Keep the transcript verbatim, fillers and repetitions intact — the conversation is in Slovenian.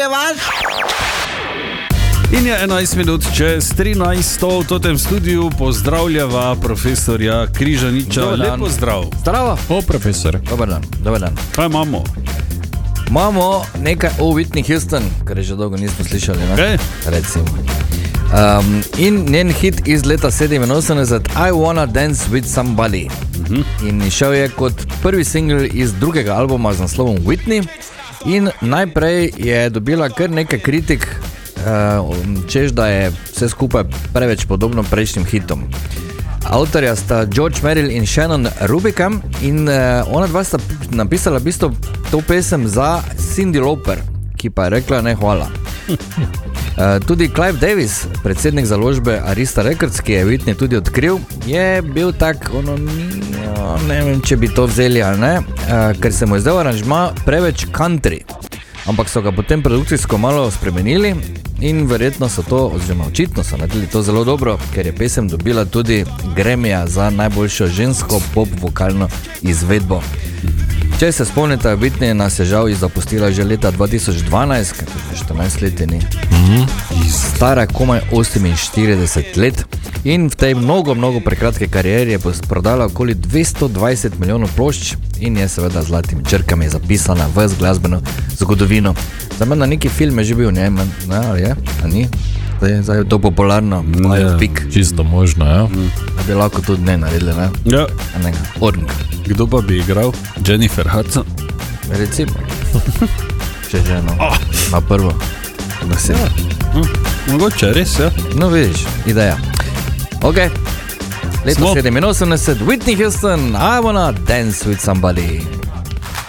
nadaljevati. In je enajst minut čez trinajst v tem studiu. Pozdravljava profesorja Križaniča. Lepo zdrav. Zdravo. O, profesor. Dobar dan, dobar dan. Kaj imamo? Imamo nekaj o Whitney Houston, kar je že dolgo nismo slišali, ne? Okay. Recimo. Um, in njen hit iz leta sedeminosemdeset, I Wanna Dance With Somebody. Uh-huh. In šel je kot prvi singl iz drugega albuma z naslovom Whitney. In najprej je dobila kar nekaj kritik, uh, češ da je vse skupaj preveč podobno prejšnjim hitom. Avtorja sta George Merrill in Shannon Rubicam in uh, ona dva sta napisala v bistvu to pesem za Cyndi Lauper, ki pa je rekla ne hvala. Uh, tudi Clive Davis, predsednik založbe Arista Records, ki je Whitney tudi odkril, je bil tak, ono, no, ne vem, če bi to vzeli ali ne, uh, ker se mu je zdel aranžma preveč country, ampak so ga potem produkcijsko malo spremenili in verjetno so to, oziroma očitno so naredili to zelo dobro, ker je pesem dobila tudi Grammyja za najboljšo žensko pop vokalno izvedbo. Če se spomnite, Whitney nas je žal zapustila že leta dva tisoč dvanajst, ker je štirinajst let ni. Mm-hmm. Stara komaj oseminštirideset let in v tej mnogo, mnogo prekratke karieri je prodala okoli dvesto dvajset milijonov plošč in je seveda z zlatimi črkami zapisana v glasbeno zgodovino. Za mene na neki film je že bil, ne, ne ali je, a ni? Zdaj, zdaj je to popularno, biopic. Ja, čisto možno, ja. Mm. Da bi lahko tudi ne naredili, ne? Ja. Ornk. Kdo pa bi igral? Jennifer Hudson? Recimo. Če že no. Oh. Na prvo. Na ja. hm. Mogoče, res, ja. No, vidiš, ideja. Ok. Leto sedeminosemdeset, Whitney Houston, I Wanna Dance With Somebody.